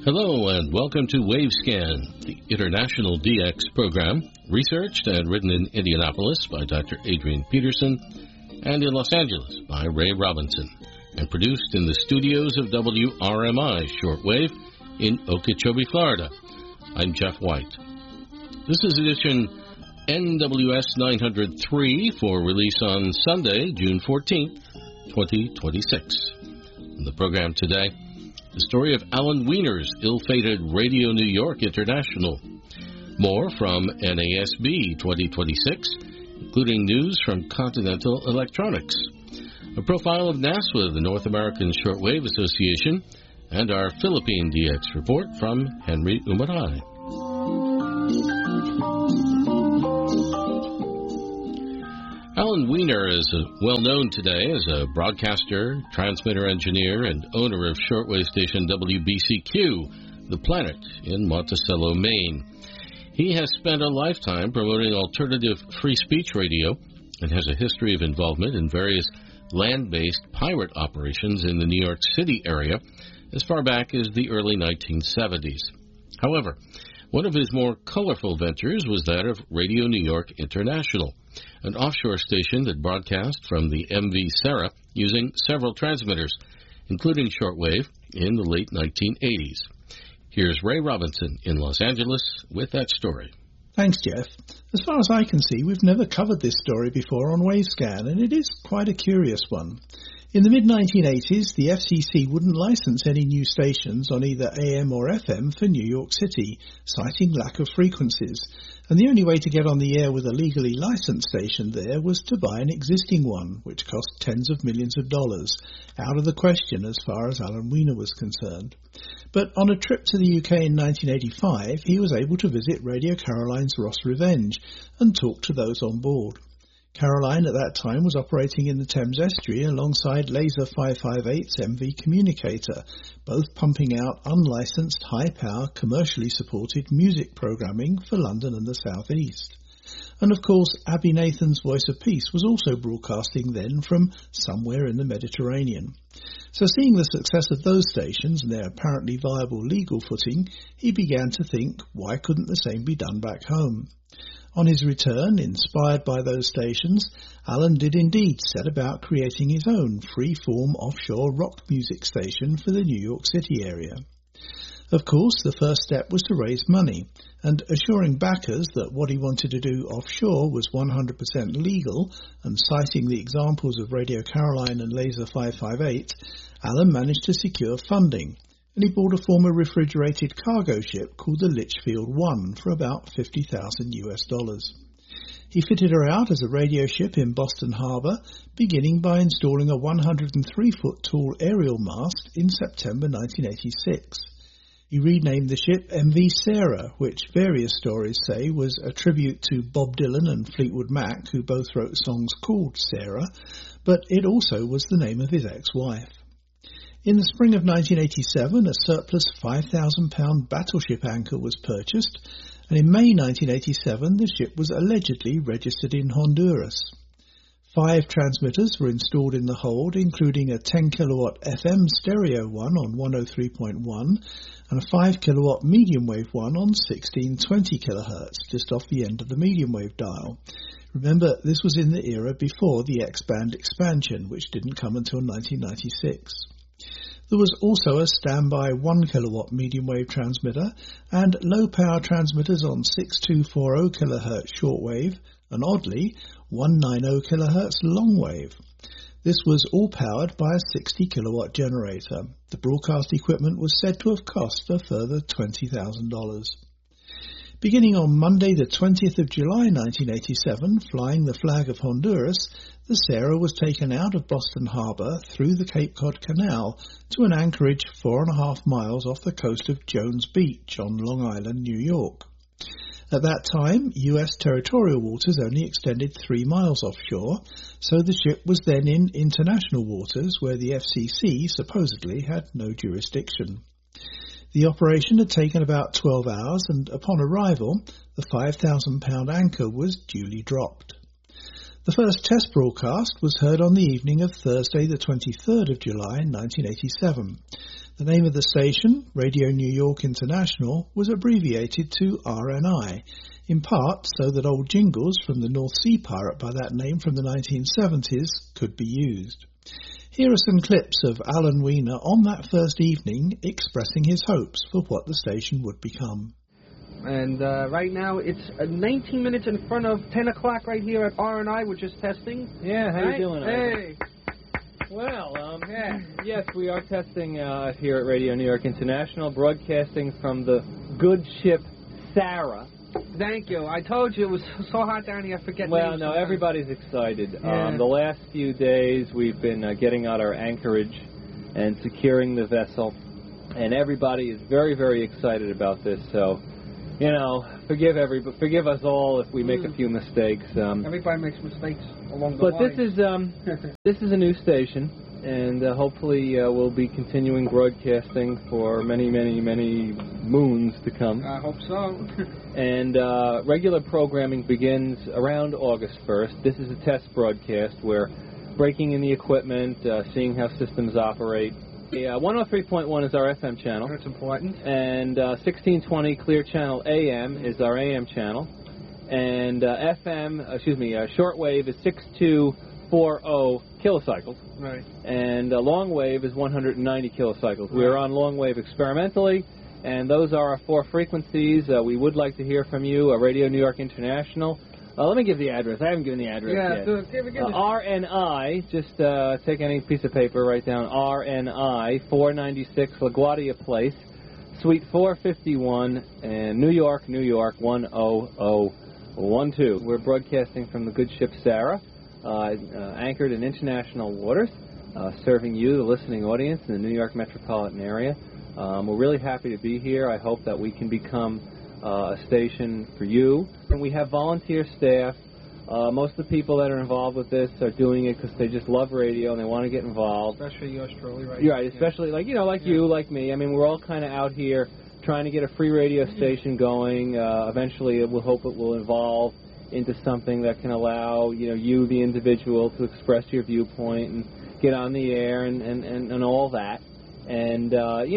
Hello and welcome to WaveScan, the International DX program, researched and written in Indianapolis by Dr. Adrian Peterson and in Los Angeles by Ray Robinson, and produced in the studios of WRMI Shortwave in Okeechobee, Florida. I'm Jeff White. This is edition NWS 903 for release on Sunday, June 14th, 2026. In the program today, the story of Alan Wiener's ill-fated Radio New York International. More from NASB 2026, including news from Continental Electronics. A profile of NASWA, the North American Shortwave Association, and our Philippine DX report from Henry Umaray. Alan Wiener is well known today as a broadcaster, transmitter engineer, and owner of shortwave station WBCQ, The Planet, in Monticello, Maine. He has spent a lifetime promoting alternative free speech radio and has a history of involvement in various land-based pirate operations in the New York City area as far back as the early 1970s. However, one of his more colorful ventures was that of Radio New York International, an offshore station that broadcast from the MV Sarah using several transmitters, including shortwave, in the late 1980s. Here's Ray Robinson in Los Angeles with that story. Thanks, Jeff. As far as I can see, we've never covered this story before on WaveScan, and it is quite a curious one. In the mid-1980s, the FCC wouldn't license any new stations on either AM or FM for New York City, citing lack of frequencies. And the only way to get on the air with a legally licensed station there was to buy an existing one, which cost tens of millions of dollars, out of the question as far as Alan Wiener was concerned. But on a trip to the UK in 1985, he was able to visit Radio Caroline's Ross Revenge and talk to those on board. Caroline at that time was operating in the Thames Estuary alongside Laser 558's MV Communicator, both pumping out unlicensed, high-power, commercially supported music programming for London and the South East. And of course, Abby Nathan's Voice of Peace was also broadcasting then from somewhere in the Mediterranean. So seeing the success of those stations and their apparently viable legal footing, he began to think, why couldn't the same be done back home? On his return, inspired by those stations, Alan did indeed set about creating his own free-form offshore rock music station for the New York City area. Of course, the first step was to raise money, and assuring backers that what he wanted to do offshore was 100% legal, and citing the examples of Radio Caroline and Laser 558, Alan managed to secure funding, and he bought a former refrigerated cargo ship called the Litchfield 1 for about $50,000. He fitted her out as a radio ship in Boston Harbor, beginning by installing a 103-foot tall aerial mast in September 1986. He renamed the ship MV Sarah, which various stories say was a tribute to Bob Dylan and Fleetwood Mac, who both wrote songs called Sarah, but it also was the name of his ex-wife. In the spring of 1987, a surplus 5,000-pound battleship anchor was purchased, and in May 1987, the ship was allegedly registered in Honduras. 5 transmitters were installed in the hold, including a 10-kilowatt FM stereo one on 103.1 and a 5-kilowatt medium wave one on 1620 kHz, just off the end of the medium wave dial. Remember, this was in the era before the X-band expansion, which didn't come until 1996. There was also a standby 1-kilowatt medium-wave transmitter and low-power transmitters on 6240 kHz shortwave and, oddly, 190 kHz longwave. This was all powered by a 60-kilowatt generator. The broadcast equipment was said to have cost a further $20,000. Beginning on Monday the 20th of July 1987, flying the flag of Honduras, the Sarah was taken out of Boston Harbor through the Cape Cod Canal to an anchorage 4.5 miles off the coast of Jones Beach on Long Island, New York. At that time, U.S. territorial waters only extended 3 miles offshore, so the ship was then in international waters where the FCC supposedly had no jurisdiction. The operation had taken about 12 hours, and upon arrival, the 5,000-pound anchor was duly dropped. The first test broadcast was heard on the evening of Thursday the 23rd of July 1987. The name of the station, Radio New York International, was abbreviated to RNI, in part so that old jingles from the North Sea pirate by that name from the 1970s could be used. Here are some clips of Alan Weiner on that first evening expressing his hopes for what the station would become. And right now it's 19 minutes in front of 10 o'clock right here at RNI. We're just testing. Yeah, how you doing? Hey. Well, yes, we are testing here at Radio New York International, broadcasting from the good ship Sarah. Thank you. I told you it was so hot down here. I forget. Well, no, everybody's excited. Yeah. The last few days we've been getting out our anchorage and securing the vessel, and everybody is very, very excited about this. So, you know, forgive us all if we make a few mistakes. Everybody makes mistakes along the line. But this is a new station, and hopefully we'll be continuing broadcasting for many, many, many moons to come. I hope so. And regular programming begins around August 1st. This is a test broadcast. We're breaking in the equipment, seeing how systems operate. 103.1 is our FM channel. That's important. And 1620 Clear Channel AM is our AM channel. And shortwave is 6240 kilocycles. Right. And longwave is 190 kilocycles. We're on longwave experimentally, and those are our 4 frequencies. We would like to hear from you, Radio New York International. Let me give the address. I haven't given the address yet. RNI, just take any piece of paper, write down RNI, 496 LaGuardia Place, Suite 451, and New York, 10012. We're broadcasting from the good ship Sarah, anchored in international waters, serving you, the listening audience, in the New York metropolitan area. We're really happy to be here. I hope that we can become a station for you. And we have volunteer staff. Most of the people that are involved with this are doing it because they just love radio and they want to get involved. Especially yours truly, right? You're right, especially like you, like me. I mean, we're all kind of out here trying to get a free radio station going. Eventually, we'll hope it will evolve into something that can allow, you, the individual, to express your viewpoint and get on the air and all that. And,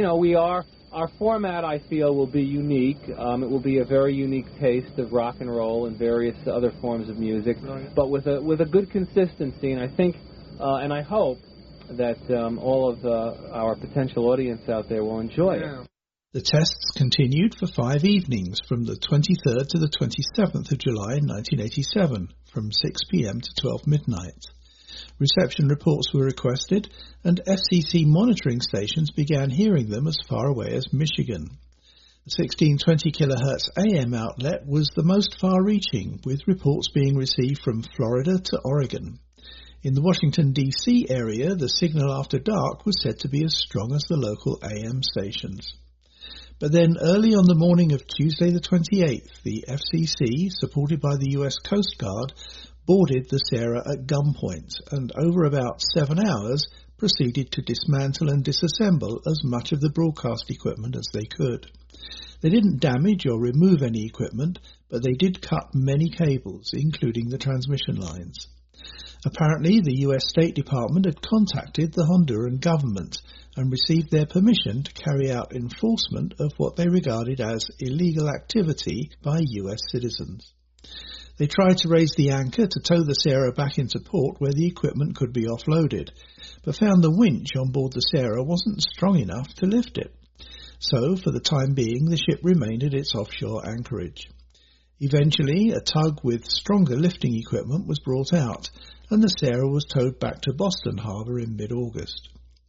our format, I feel, will be unique. It will be a very unique taste of rock and roll and various other forms of music, but with a good consistency. And I think, and I hope that all of our potential audience out there will enjoy it. The tests continued for 5 evenings from the 23rd to the 27th of July 1987, from 6 p.m. to 12 midnight. Reception reports were requested, and FCC monitoring stations began hearing them as far away as Michigan. The 1620 kHz AM outlet was the most far-reaching, with reports being received from Florida to Oregon. In the Washington, D.C. area, the signal after dark was said to be as strong as the local AM stations. But then, early on the morning of Tuesday the 28th, the FCC, supported by the U.S. Coast Guard, boarded the Sarah at gunpoint and over about 7 hours proceeded to dismantle and disassemble as much of the broadcast equipment as they could. They didn't damage or remove any equipment, but they did cut many cables, including the transmission lines. Apparently, the U.S. State Department had contacted the Honduran government and received their permission to carry out enforcement of what they regarded as illegal activity by U.S. citizens. They tried to raise the anchor to tow the Sarah back into port where the equipment could be offloaded, but found the winch on board the Sarah wasn't strong enough to lift it. So, for the time being, the ship remained at its offshore anchorage. Eventually, a tug with stronger lifting equipment was brought out, and the Sarah was towed back to Boston Harbor in mid-August.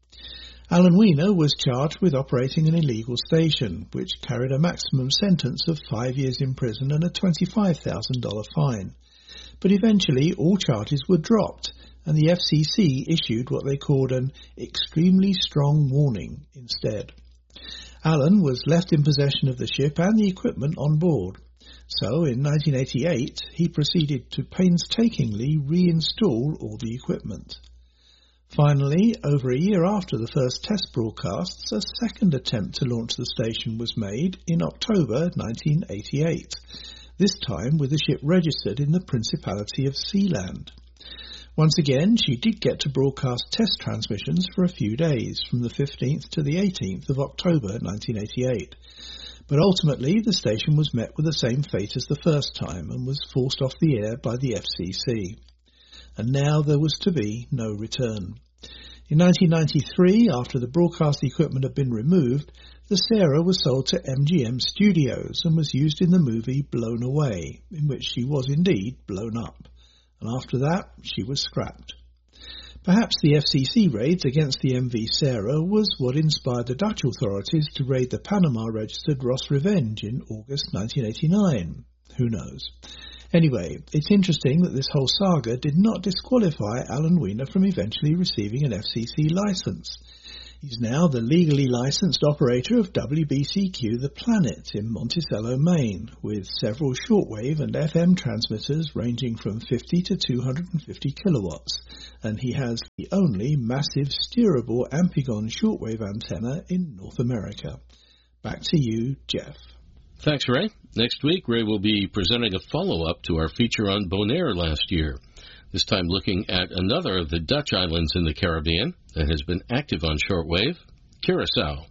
Alan Weiner was charged with operating an illegal station, which carried a maximum sentence of 5 years in prison and a $25,000 fine. But eventually all charges were dropped, and the FCC issued what they called an extremely strong warning instead. Alan was left in possession of the ship and the equipment on board. So, in 1988, he proceeded to painstakingly reinstall all the equipment. Finally, over a year after the first test broadcasts, a second attempt to launch the station was made in October 1988, this time with the ship registered in the Principality of Sealand. Once again, she did get to broadcast test transmissions for a few days, from the 15th to the 18th of October 1988. But ultimately, the station was met with the same fate as the first time and was forced off the air by the FCC. And now there was to be no return. In 1993, after the broadcast equipment had been removed, the Sarah was sold to MGM Studios and was used in the movie Blown Away, in which she was indeed blown up. And after that, she was scrapped. Perhaps the FCC raids against the MV Sarah was what inspired the Dutch authorities to raid the Panama-registered Ross Revenge in August 1989. Who knows? Anyway, it's interesting that this whole saga did not disqualify Alan Weiner from eventually receiving an FCC license. He's now the legally licensed operator of WBCQ The Planet in Monticello, Maine, with several shortwave and FM transmitters ranging from 50 to 250 kilowatts, and he has the only massive steerable Amphigon shortwave antenna in North America. Back to you, Jeff. Thanks, Ray. Next week, Ray will be presenting a follow-up to our feature on Bonaire last year, this time looking at another of the Dutch islands in the Caribbean that has been active on shortwave, Curacao.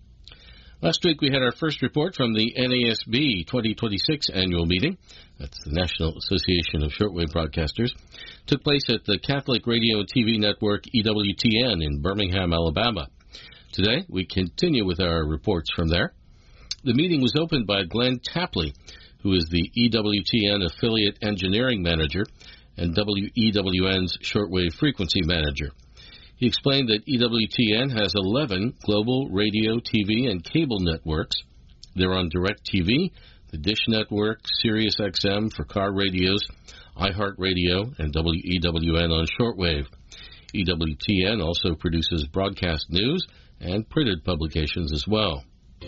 Last week, we had our first report from the NASB 2026 annual meeting. That's the National Association of Shortwave Broadcasters. Took place at the Catholic Radio and TV network EWTN in Birmingham, Alabama. Today, we continue with our reports from there. The meeting was opened by Glenn Tapley, who is the EWTN Affiliate Engineering Manager and WEWN's Shortwave Frequency Manager. He explained that EWTN has 11 global radio, TV, and cable networks. They're on DirecTV, the Dish Network, Sirius XM for car radios, iHeartRadio, and WEWN on shortwave. EWTN also produces broadcast news and printed publications as well.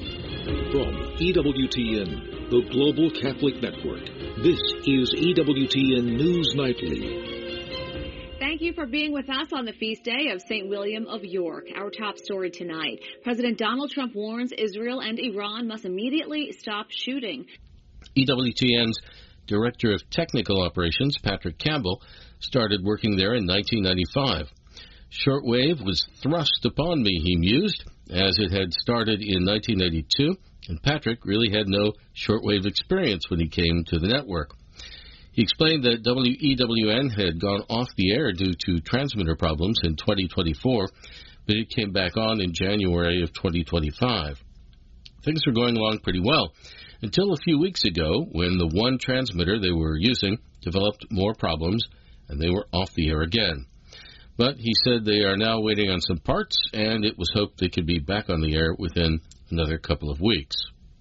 From EWTN, the Global Catholic Network, this is EWTN News Nightly. Thank you for being with us on the feast day of St. William of York. Our top story tonight. President Donald Trump warns Israel and Iran must immediately stop shooting. EWTN's Director of Technical Operations, Patrick Campbell, started working there in 1995. Shortwave was thrust upon me, he mused, as it had started in 1982, and Patrick really had no shortwave experience when he came to the network. He explained that WEWN had gone off the air due to transmitter problems in 2024, but it came back on in January of 2025. Things were going along pretty well, until a few weeks ago when the one transmitter they were using developed more problems, and they were off the air again. But he said they are now waiting on some parts, and it was hoped they could be back on the air within another couple of weeks.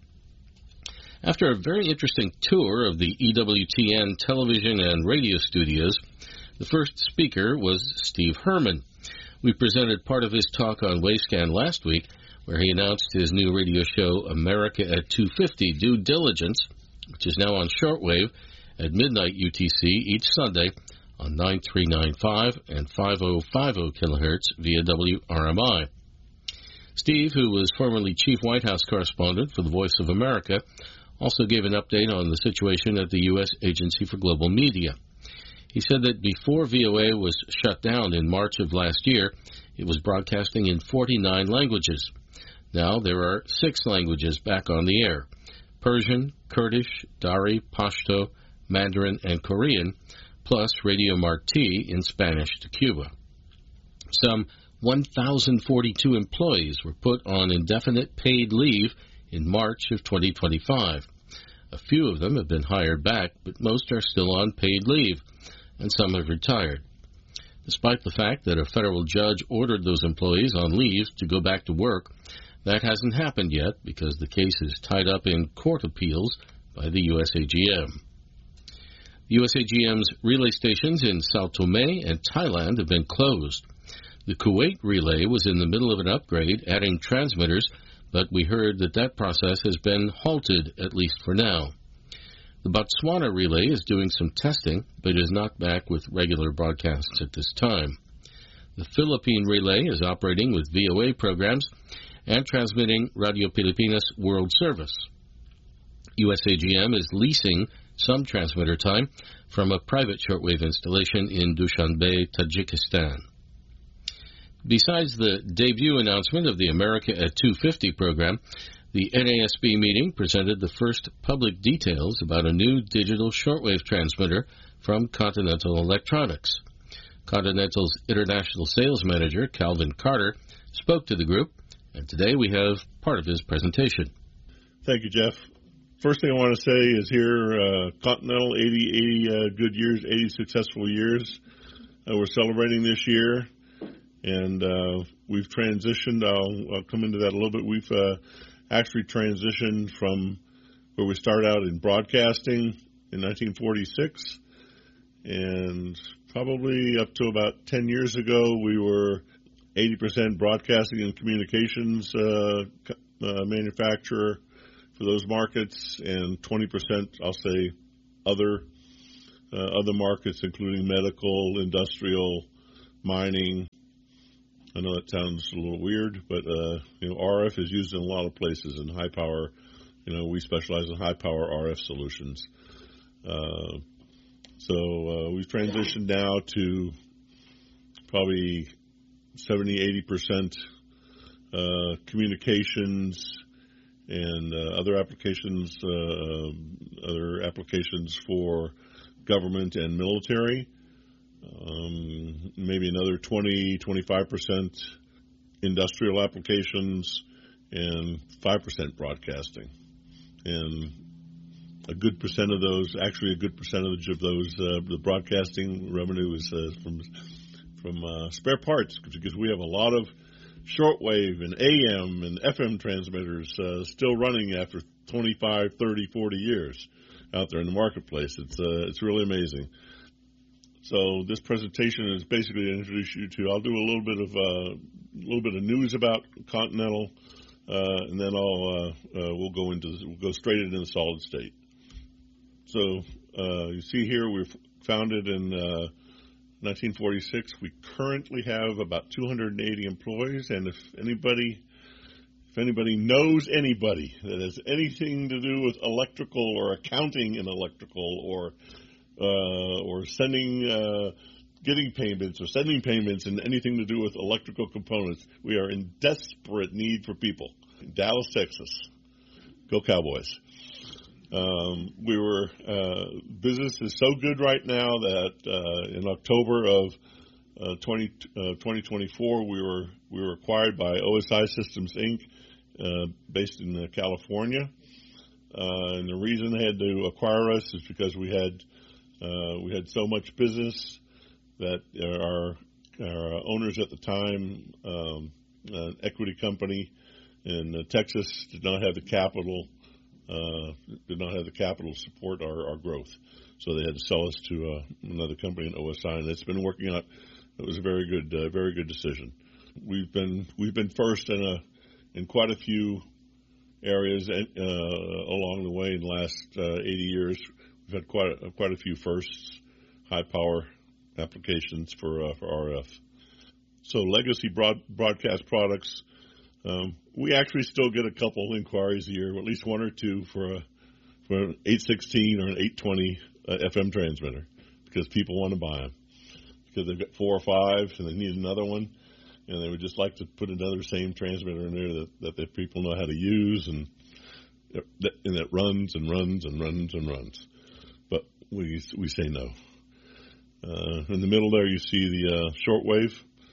After a very interesting tour of the EWTN television and radio studios, the first speaker was Steve Herman. We presented part of his talk on Wavescan last week, where he announced his new radio show, America at 250 Due Diligence, which is now on shortwave at midnight UTC each Sunday on 9395 and 5050 kilohertz via WRMI. Steve, who was formerly Chief White House Correspondent for the Voice of America, also gave an update on the situation at the U.S. Agency for Global Media. He said that before VOA was shut down in March of last year, it was broadcasting in 49 languages. Now there are 6 languages back on the air: Persian, Kurdish, Dari, Pashto, Mandarin, and Korean, plus Radio Marti in Spanish to Cuba. Some 1,042 employees were put on indefinite paid leave in March of 2025. A few of them have been hired back, but most are still on paid leave, and some have retired. Despite the fact that a federal judge ordered those employees on leave to go back to work, that hasn't happened yet because the case is tied up in court appeals by the USAGM. The USAGM's relay stations in Sao Tome and Thailand have been closed. The Kuwait relay was in the middle of an upgrade, adding transmitters, but we heard that that process has been halted, at least for now. The Botswana relay is doing some testing, but is not back with regular broadcasts at this time. The Philippine relay is operating with VOA programs and transmitting Radio Pilipinas World Service. USAGM is leasing some transmitter time from a private shortwave installation in Dushanbe, Tajikistan. Besides the debut announcement of the America at 250 program, the NASB meeting presented the first public details about a new digital shortwave transmitter from Continental Electronics. Continental's international sales manager, Calvin Carter, spoke to the group, and today we have part of his presentation. Thank you, Jeff. First thing I want to say is here, Continental, 80 good years, 80 successful years. We're celebrating this year, and we've transitioned. I'll come into that a little bit. We've actually transitioned from where we started out in broadcasting in 1946, and probably up to about 10 years ago, we were 80% broadcasting and communications manufacturer for those markets, and 20%, I'll say, other markets, including medical, industrial, mining. I know that sounds a little weird, but RF is used in a lot of places. In high power, we specialize in high power RF solutions. So we've transitioned now to probably 70-80% communications and other applications for government and military. Maybe another 20-25% industrial applications, and 5% broadcasting. And a good percent of those, actually a good percentage of those, the broadcasting revenue is from spare parts, because we have a lot of shortwave and AM and FM transmitters still running after 25, 30, 40 years out there in the marketplace. It's really amazing. So this presentation is basically to introduce you to. I'll do a little bit of news about Continental, and then we'll go straight into the solid state. So you see here we're founded in 1946. We currently have about 280 employees, and if anybody knows anybody that has anything to do with electrical or accounting in electrical or getting payments or sending payments and anything to do with electrical components, we are in desperate need for people. Dallas, Texas. Go Cowboys. Business is so good right now that in October of 2024, we were acquired by OSI Systems, Inc., based in California. And the reason they had to acquire us is because we had so much business that our owners at the time, an equity company in Texas, did not have the capital to support our growth. So they had to sell us to another company in OSI, and it's been working out. It was a very good decision. We've been first in quite a few areas along the way in the last 80 years. We've had quite a few firsts, high power applications for RF. So legacy broadcast products. We actually still get a couple inquiries a year, at least one or two for an 816 or an 820 FM transmitter, because people want to buy them because they've got 4 or 5 and they need another one, and they would just like to put another same transmitter in there that the people know how to use, and it runs and runs and runs and runs. But we say no. In the middle there, you see the shortwave.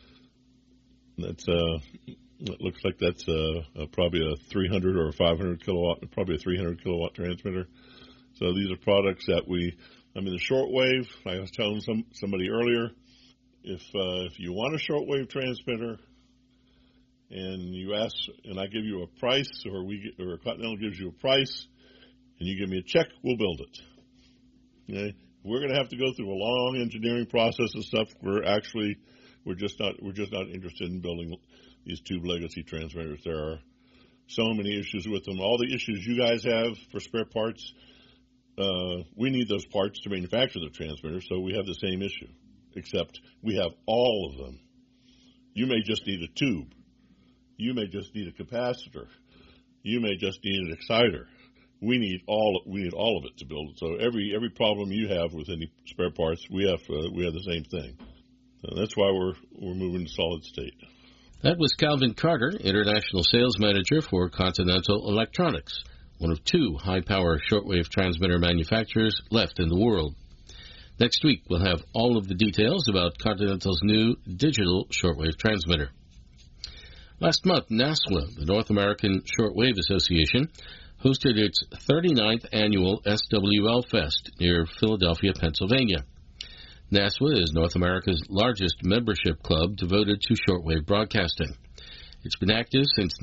It looks like that's probably a 300 or a 500 kilowatt, probably a 300 kilowatt transmitter. So these are products that the shortwave, like I was telling somebody earlier, if you want a shortwave transmitter and you ask, and I give you a price, or Continental gives you a price, and you give me a check, we'll build it. Okay? We're going to have to go through a long engineering process and stuff. We're just not interested in building these tube legacy transmitters. There are so many issues with them. All the issues you guys have for spare parts, we need those parts to manufacture the transmitter, so we have the same issue, except we have all of them. You may just need a tube. You may just need a capacitor. You may just need an exciter. we need all of it to build it. So every problem you have with any spare parts, we have the same thing. So that's why we're moving to solid state. That was Calvin Carter, International Sales Manager for Continental Electronics, one of two high-power shortwave transmitter manufacturers left in the world. Next week, we'll have all of the details about Continental's new digital shortwave transmitter. Last month, NASWA, the North American Shortwave Association, hosted its 39th annual SWL Fest near Philadelphia, Pennsylvania. NASWA is North America's largest membership club devoted to shortwave broadcasting. It's been active since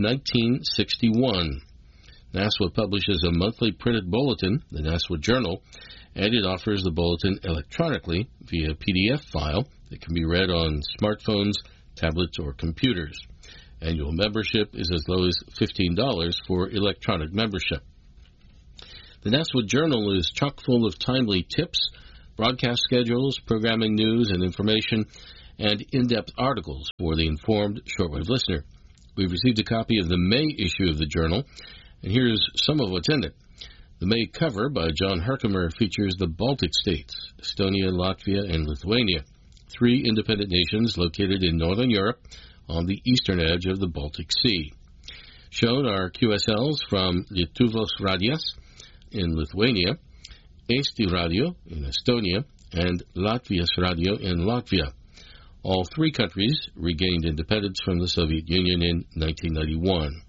1961. NASWA publishes a monthly printed bulletin, the NASWA Journal, and it offers the bulletin electronically via PDF file that can be read on smartphones, tablets, or computers. Annual membership is as low as $15 for electronic membership. The NASWA Journal is chock full of timely tips, broadcast schedules, programming news and information, and in-depth articles for the informed shortwave listener. We've received a copy of the May issue of the Journal, and here's some of what's in it. The May cover by John Herkimer features the Baltic states, Estonia, Latvia, and Lithuania, three independent nations located in northern Europe on the eastern edge of the Baltic Sea. Shown are QSLs from Lietuvos Radijas in Lithuania, Eesti Radio in Estonia, and Latvijas Radio in Latvia. All three countries regained independence from the Soviet Union in 1991.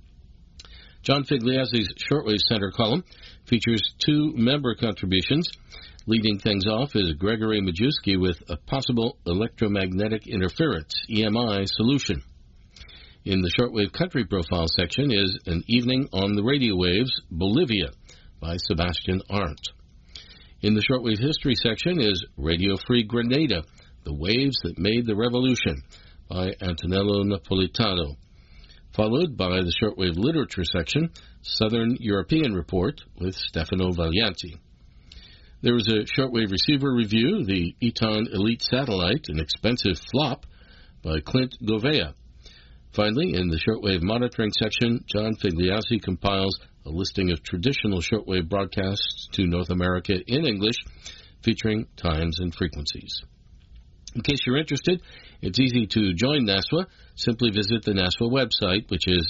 John Figliazzi's Shortwave Center column features two member contributions. Leading things off is Gregory Majewski with a possible electromagnetic interference, EMI, solution. In the Shortwave Country Profile section is An Evening on the Radio Waves, Bolivia, by Sebastian Arndt. In the Shortwave History section is Radio Free Grenada, The Waves That Made the Revolution, by Antonello Napolitano. Followed by the Shortwave Literature section, Southern European Report, with Stefano Vaglianti. There was a shortwave receiver review, the Eton Elite Satellite, an expensive flop, by Clint Govea. Finally, in the shortwave monitoring section, John Figliazzi compiles a listing of traditional shortwave broadcasts to North America in English, featuring times and frequencies. In case you're interested, it's easy to join NASWA. Simply visit the NASWA website, which is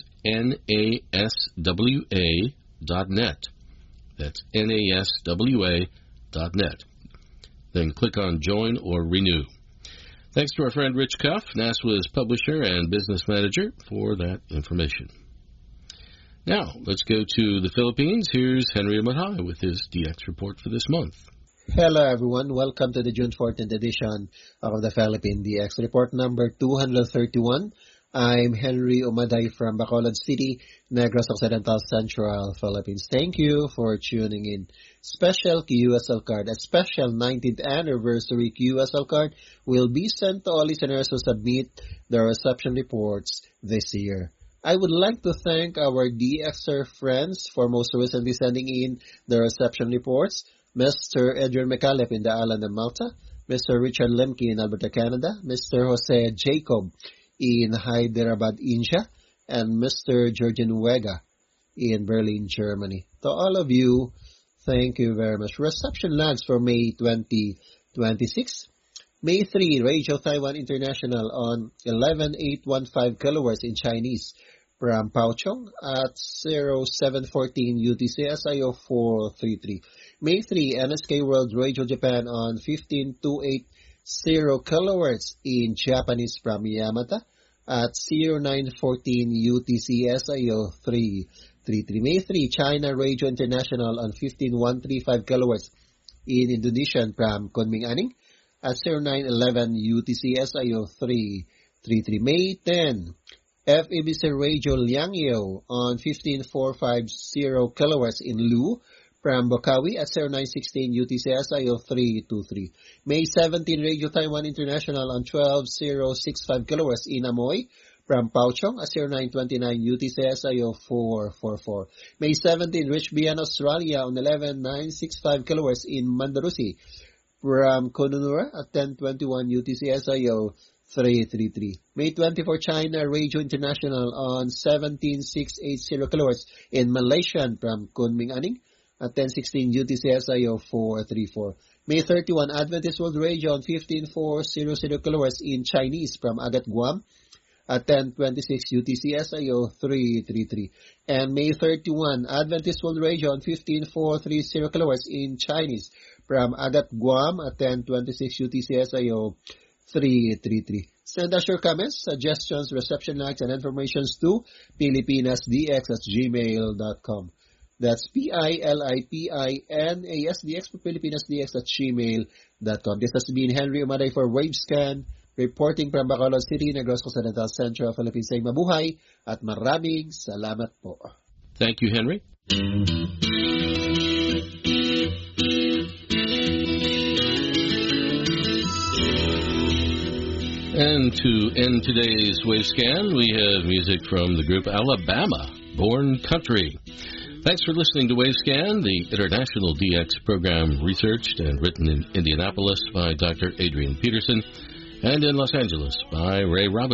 naswa.net. That's naswa.net. Then click on Join or Renew. Thanks to our friend Rich Cuff, NASWA's publisher and business manager, for that information. Now, let's go to the Philippines. Here's Henry Amatay with his DX report for this month. Hello, everyone. Welcome to the June 14th edition of the Philippine DX Report number 231. I'm Henry Umaday from Bacolod City, Negros Occidental, Central Philippines. Thank you for tuning in. Special QSL card, a special 19th anniversary QSL card will be sent to all listeners who submit their reception reports this year. I would like to thank our DXer friends for most recently sending in their reception reports. Mr. Adrian McAuliffe in the island of Malta, Mr. Richard Lemke in Alberta, Canada, Mr. Jose Jacob in Hyderabad, India, and Mr. Georgian Wega in Berlin, Germany. To all of you, thank you very much. Reception lags for May 2026. May 3, Radio Taiwan International on 11815 kHz in Chinese from Paochong at 0714 UTC SIO 433. May 3, NSK World Radio Japan on 15280 kHz in Japanese from Yamata at 0914 UTC SIO 333. May 3, China Radio International on 15135 kHz in Indonesian from Kunming Aning at 0911 UTC SIO 333. May 10, FEBC Radio Liangyo on 15450 kHz in Lu from Bokawi at 0916 UTC SIO 323. May 17, Radio Taiwan International on 12065 kHz in Amoy from Paochong at 0929 UTC SIO 444. May 17, Rich Bian Australia on 11965 kHz in Mandarusi from Kononura at 1021 UTC SIO 333. May 24 China Radio International on 17680 kHz in Malaysian from Kunming Aning at 1016 UTC SIO 434. May 31 Adventist World Radio on 15400 kHz in Chinese from Agat Guam at 1026 UTC SIO 333. And May 31 Adventist World Radio on 15430 kHz in Chinese from Agat Guam at 1026 UTC SIO 333. Send us your comments, suggestions, reception likes, and informations to filipinasdx@gmail.com. That's PILIPINASDX for filipinasdx@gmail.com. This has been Henry Umaday for Wavescan, reporting from Bacolod City, Negros Occidental, Central Philippines. Say mabuhay at maraming salamat po. Thank you, Henry. And to end today's Wavescan, we have music from the group Alabama, Born Country. Thanks for listening to Wavescan, the International DX program researched and written in Indianapolis by Dr. Adrian Peterson and in Los Angeles by Ray Robinson.